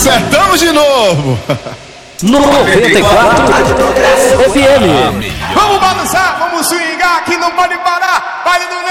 Acertamos de novo. 94 FM. Vamos balançar, vamos swingar, que não pode parar. Baile do